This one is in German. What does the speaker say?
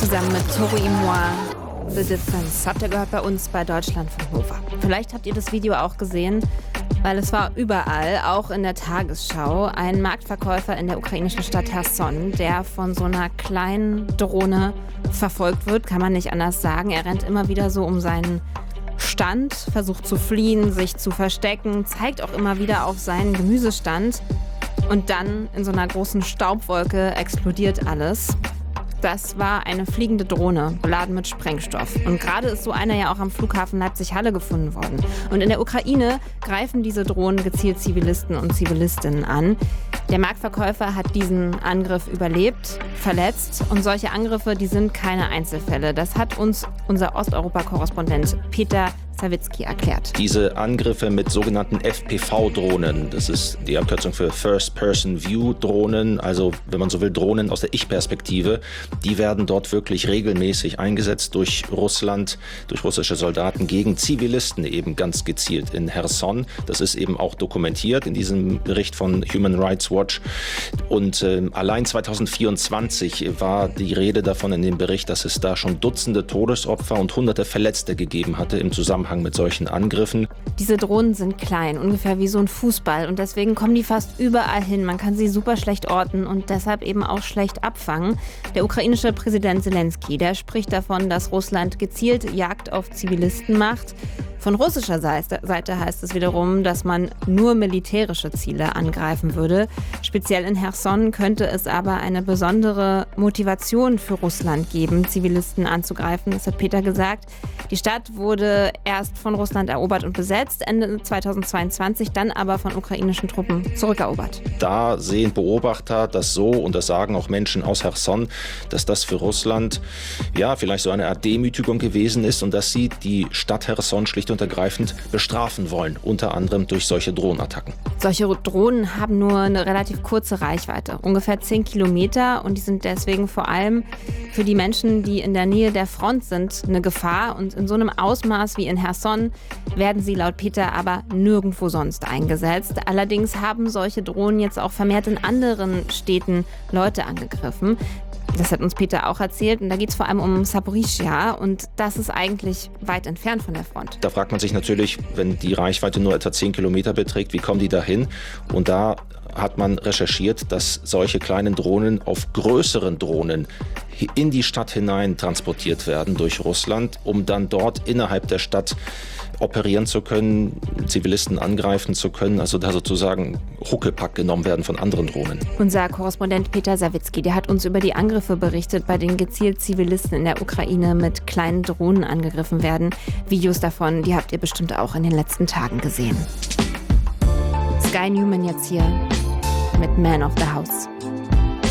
zusammen mit Tori Imoir. The Difference habt ihr gehört bei uns bei Deutschlandfunk Nova. Vielleicht habt ihr das Video auch gesehen, weil es war überall, auch in der Tagesschau, ein Marktverkäufer in der ukrainischen Stadt Cherson, der von so einer kleinen Drohne verfolgt wird, kann man nicht anders sagen. Er rennt immer wieder so um seinen Stand, versucht zu fliehen, sich zu verstecken, zeigt auch immer wieder auf seinen Gemüsestand und dann in so einer großen Staubwolke explodiert alles. Das war eine fliegende Drohne, beladen mit Sprengstoff. Und gerade ist so einer ja auch am Flughafen Leipzig-Halle gefunden worden. Und in der Ukraine greifen diese Drohnen gezielt Zivilisten und Zivilistinnen an. Der Marktverkäufer hat diesen Angriff überlebt, verletzt. Und solche Angriffe, die sind keine Einzelfälle. Das hat uns unser Osteuropa-Korrespondent Peter Sawicki erklärt. Diese Angriffe mit sogenannten FPV-Drohnen, das ist die Abkürzung für First-Person-View-Drohnen, also wenn man so will, Drohnen aus der Ich-Perspektive, die werden dort wirklich regelmäßig eingesetzt durch Russland, durch russische Soldaten gegen Zivilisten eben ganz gezielt in Cherson. Das ist eben auch dokumentiert in diesem Bericht von Human Rights Watch. Und allein 2024 war die Rede davon in dem Bericht, dass es da schon Dutzende Todesopfer und Hunderte Verletzte gegeben hatte im Zusammenhang mit solchen Angriffen. Diese Drohnen sind klein, ungefähr wie so ein Fußball und deswegen kommen die fast überall hin. Man kann sie super schlecht orten und deshalb eben auch schlecht abfangen. Der ukrainische Präsident Zelensky, der spricht davon, dass Russland gezielt Jagd auf Zivilisten macht. Von russischer Seite heißt es wiederum, dass man nur militärische Ziele angreifen würde. Speziell in Cherson könnte es aber eine besondere Motivation für Russland geben, Zivilisten anzugreifen. Das hat Peter gesagt. Die Stadt wurde erst von Russland erobert und besetzt, Ende 2022, dann aber von ukrainischen Truppen zurückerobert. Da sehen Beobachter das so, und das sagen auch Menschen aus Cherson, dass das für Russland ja vielleicht so eine Art Demütigung gewesen ist und dass sie die Stadt Cherson schlicht und ergreifend bestrafen wollen, unter anderem durch solche Drohnenattacken. Solche Drohnen haben nur eine relativ kurze Reichweite, ungefähr 10 Kilometer, und die sind deswegen vor allem für die Menschen, die in der Nähe der Front sind, eine Gefahr. Und in so einem Ausmaß wie in Cherson werden sie laut Peter aber nirgendwo sonst eingesetzt. Allerdings haben solche Drohnen jetzt auch vermehrt in anderen Städten Leute angegriffen. Das hat uns Peter auch erzählt, und da geht es vor allem um Saporischschja, und das ist eigentlich weit entfernt von der Front. Da fragt man sich natürlich, wenn die Reichweite nur etwa 10 Kilometer beträgt, wie kommen die da hin? Und da hat man recherchiert, dass solche kleinen Drohnen auf größeren Drohnen in die Stadt hinein transportiert werden durch Russland, um dann dort innerhalb der Stadt operieren zu können, Zivilisten angreifen zu können, also da sozusagen Huckepack genommen werden von anderen Drohnen. Unser Korrespondent Peter Sawicki, der hat uns über die Angriffe berichtet, bei denen gezielt Zivilisten in der Ukraine mit kleinen Drohnen angegriffen werden. Videos davon, die habt ihr bestimmt auch in den letzten Tagen gesehen. Sky Newman jetzt hier mit Man of the House.